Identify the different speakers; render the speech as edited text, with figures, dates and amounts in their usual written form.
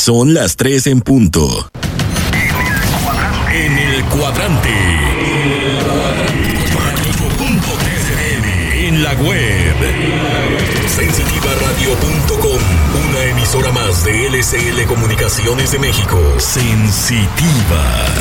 Speaker 1: Son las 3 en punto. En el cuadrante. En la web. Sensitivaradio.com. Una emisora más de LCL Comunicaciones de México. Sensitiva.